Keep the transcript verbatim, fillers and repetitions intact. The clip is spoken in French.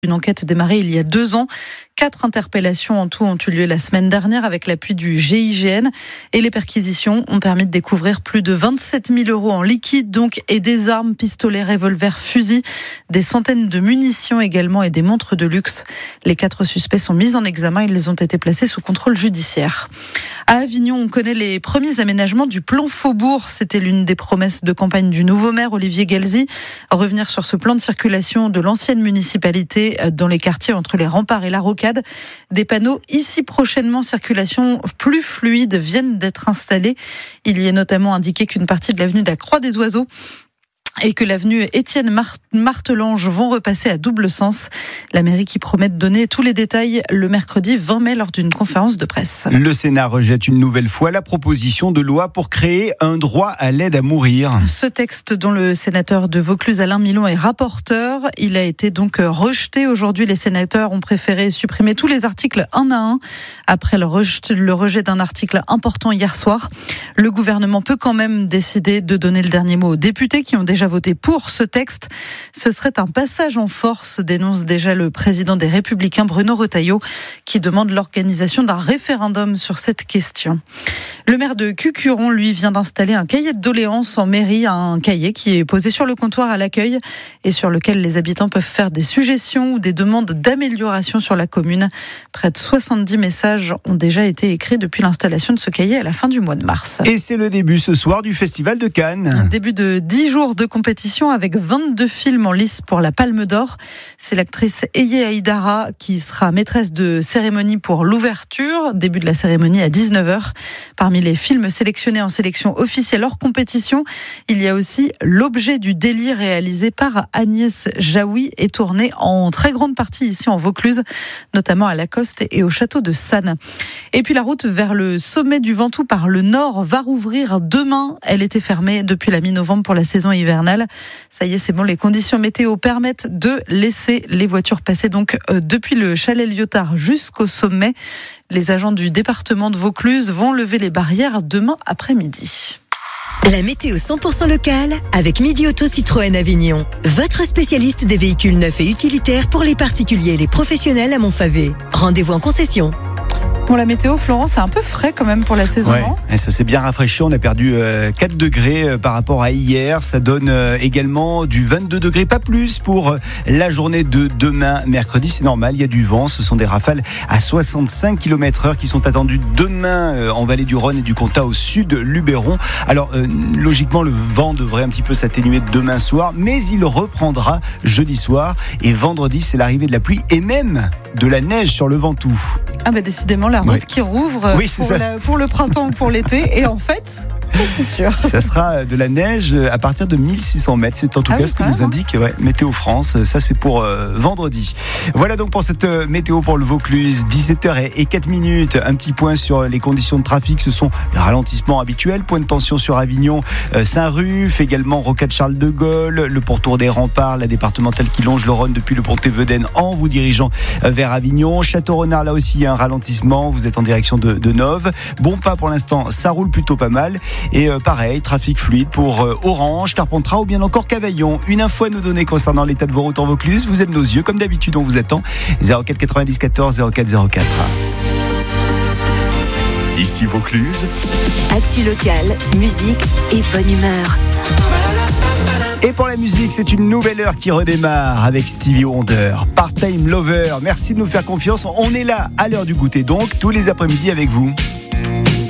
Une enquête démarrée il y a deux ans. Quatre interpellations en tout ont eu lieu la semaine dernière avec l'appui du G I G N. Et les perquisitions ont permis de découvrir plus de vingt-sept mille euros en liquide donc, et des armes, pistolets, revolvers, fusils, des centaines de munitions également et des montres de luxe. Les quatre suspects sont mis en examen. Ils ont été placés sous contrôle judiciaire. À Avignon, on connaît les premiers aménagements du plan Faubourg. C'était l'une des promesses de campagne du nouveau maire Olivier Galzi. Revenir sur ce plan de circulation de l'ancienne municipalité dans les quartiers entre les remparts et la rocade. Des panneaux ici prochainement, circulation plus fluide viennent d'être installés. Il y est notamment indiqué qu'une partie de l'avenue de la Croix des Oiseaux et que l'avenue Étienne Martelange vont repasser à double sens. La mairie qui promet de donner tous les détails le mercredi vingt mai lors d'une conférence de presse. Le Sénat rejette une nouvelle fois la proposition de loi pour créer un droit à l'aide à mourir. Ce texte dont le sénateur de Vaucluse Alain Milon est rapporteur, il a été donc rejeté. Aujourd'hui, les sénateurs ont préféré supprimer tous les articles un à un après le rejet, le rejet d'un article important hier soir. Le gouvernement peut quand même décider de donner le dernier mot aux députés qui ont déjà voté pour ce texte. Ce serait un passage en force, dénonce déjà le président des Républicains Bruno Retailleau, qui demande l'organisation d'un référendum sur cette question. Le maire de Cucuron, lui, vient d'installer un cahier de doléances en mairie, un cahier qui est posé sur le comptoir à l'accueil et sur lequel les habitants peuvent faire des suggestions ou des demandes d'amélioration sur la commune. Près de soixante-dix messages ont déjà été écrits depuis l'installation de ce cahier à la fin du mois de mars. Et c'est le début ce soir du Festival de Cannes. Un début de dix jours de compétition avec vingt-deux films en lice pour la Palme d'Or. C'est l'actrice Eye Aïdara qui sera maîtresse de cérémonie pour l'ouverture. Début de la cérémonie à dix-neuf heures. Parmi les films sélectionnés en sélection officielle hors compétition, il y a aussi L'objet du délit réalisé par Agnès Jaoui et tourné en très grande partie ici en Vaucluse, notamment à Lacoste et au château de Sannes. Et puis la route vers le sommet du Ventoux par le nord va rouvrir demain. Elle était fermée depuis la mi-novembre pour la saison hivernale. Ça y est, c'est bon, les conditions météo permettent de laisser les voitures passer donc euh, depuis le chalet Lyotard jusqu'au sommet. Les agents du département de Vaucluse vont lever les barrières demain après-midi. La météo cent pour cent locale avec Midi Auto Citroën Avignon. Votre spécialiste des véhicules neufs et utilitaires pour les particuliers et les professionnels à Montfavet. Rendez-vous en concession. Bon, la météo, Florence, c'est un peu frais quand même pour la saison. Ouais, et ça s'est bien rafraîchi. On a perdu euh, quatre degrés euh, par rapport à hier. Ça donne euh, également du vingt-deux degrés, pas plus, pour euh, la journée de demain, mercredi. C'est normal, il y a du vent. Ce sont des rafales à soixante-cinq kilomètres heure qui sont attendues demain euh, en vallée du Rhône et du Comtat au sud de Luberon. Alors, euh, logiquement, le vent devrait un petit peu s'atténuer demain soir, mais il reprendra jeudi soir. Et vendredi, c'est l'arrivée de la pluie et même de la neige sur le Ventoux. Ah bah décidément, la route ouais. qui rouvre oui, pour, la, pour le printemps ou pour l'été. Et en fait, c'est sûr. Ça sera de la neige à partir de mille six cents mètres. C'est en tout ah cas oui, ce que nous indique ouais, Météo France. Ça, c'est pour euh, vendredi. Voilà donc pour cette euh, météo pour le Vaucluse. dix-sept heures et quatre minutes. Un petit point sur les conditions de trafic. Ce sont les ralentissements habituels. Point de tension sur Avignon, euh, Saint-Ruf, également Rocade Charles de Gaulle, le pourtour des remparts, la départementale qui longe le Rhône depuis le pont Théveden en vous dirigeant euh, vers Avignon. Château-Renard, là aussi, un ralentissement. Vous êtes en direction de, de Nove. Bon pas pour l'instant, ça roule plutôt pas mal. Et euh, pareil, trafic fluide pour euh, Orange, Carpentras ou bien encore Cavaillon. Une info à nous donner concernant l'état de vos routes en Vaucluse. Vous êtes nos yeux, comme d'habitude, on vous attend. zéro quatre quatre-vingt-dix quatorze zéro quatre zéro quatre. Ici Vaucluse. Actu local, musique et bonne humeur. Et pour la musique, c'est une nouvelle heure qui redémarre avec Stevie Wonder, Part-Time Lover. Merci de nous faire confiance. On est là à l'heure du goûter, donc tous les après-midi avec vous.